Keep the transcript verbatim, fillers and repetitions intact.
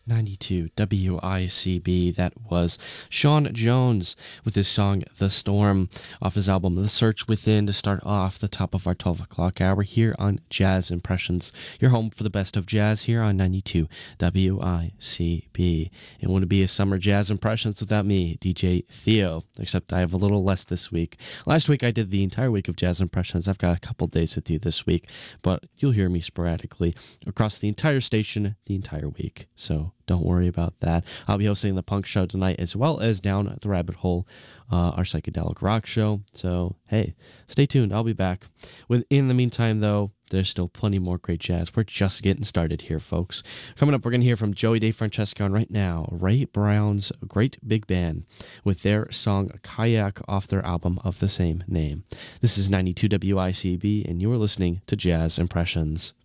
ninety-two W I C B. That was Sean Jones with his song The Storm off his album The Search Within to start off the top of our twelve o'clock hour here on Jazz Impressions, your home for the best of jazz here on ninety-two W I C B. It wouldn't be a summer Jazz Impressions without me, D J Theo, except I have a little less this week. Last week I did the entire week of Jazz Impressions. I've got a couple days with you this week, but you'll hear me sporadically across the entire station the entire week. So don't worry about that. I'll be hosting the Punk Show tonight as well as Down the Rabbit Hole, uh, our psychedelic rock show. So, hey, stay tuned. I'll be back. With, in the meantime, though, there's still plenty more great jazz. We're just getting started here, folks. Coming up, we're going to hear from Joey DeFrancesco, and right now, Ray Brown's Great Big Band with their song Kayak off their album of the same name. This is ninety-two W I C B, and you're listening to Jazz Impressions.